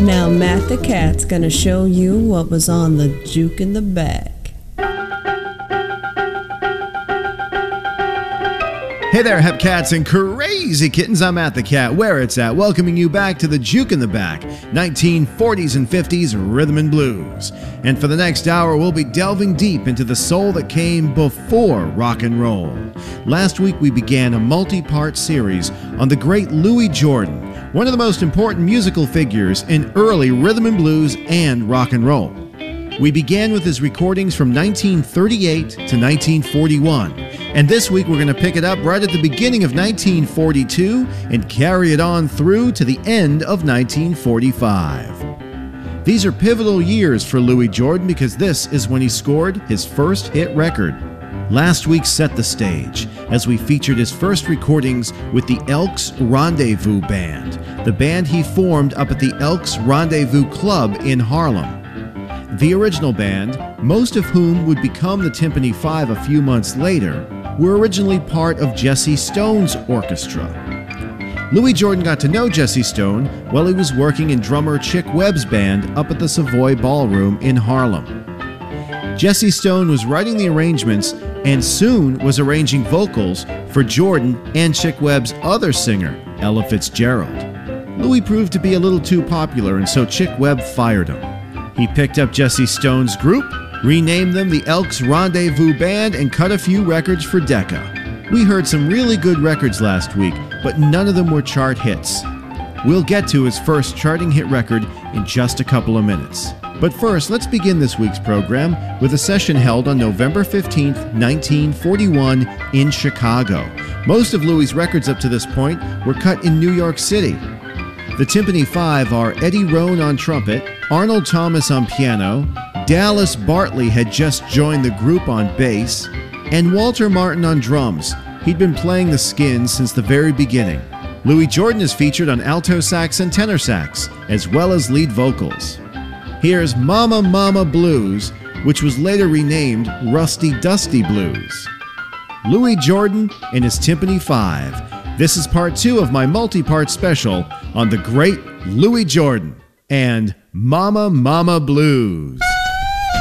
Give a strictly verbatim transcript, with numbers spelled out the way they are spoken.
Now Matt the Cat's gonna show you what was on the juke in the back. Hey there, Hepcats and crazy kittens. I'm Matt the Cat, where it's at, welcoming you back to the Juke in the Back, nineteen forties and fifties rhythm and blues. And for the next hour, we'll be delving deep into the soul that came before rock and roll. Last week, we began a multi-part series on the great Louis Jordan, one of the most important musical figures in early rhythm and blues and rock and roll. We began with his recordings from nineteen thirty-eight to nineteen forty-one, and this week we're going to pick it up right at the beginning of nineteen forty-two and carry it on through to the end of nineteen forty-five. These are pivotal years for Louis Jordan because this is when he scored his first hit record. Last week set the stage as we featured his first recordings with the Elks Rendezvous Band, the band he formed up at the Elks Rendezvous Club in Harlem. The original band, most of whom would become the Tympany Five a few months later, were originally part of Jesse Stone's orchestra. Louis Jordan got to know Jesse Stone while he was working in drummer Chick Webb's band up at the Savoy Ballroom in Harlem. Jesse Stone was writing the arrangements and soon was arranging vocals for Jordan and Chick Webb's other singer, Ella Fitzgerald. Louis proved to be a little too popular, and so Chick Webb fired him. He picked up Jesse Stone's group, renamed them the Elks Rendezvous Band, and cut a few records for Decca. We heard some really good records last week, but none of them were chart hits. We'll get to his first charting hit record in just a couple of minutes. But first, let's begin this week's program with a session held on November fifteenth, nineteen forty-one in Chicago. Most of Louis' records up to this point were cut in New York City. The Tympany Five are Eddie Roan on trumpet, Arnold Thomas on piano, Dallas Bartley had just joined the group on bass, and Walter Martin on drums. He'd been playing the Skins since the very beginning. Louis Jordan is featured on alto sax and tenor sax, as well as lead vocals. Here's Mama Mama Blues, which was later renamed Rusty Dusty Blues. Louis Jordan and his Tympany Five. This is part two of my multi-part special on the great Louis Jordan and Mama Mama Blues.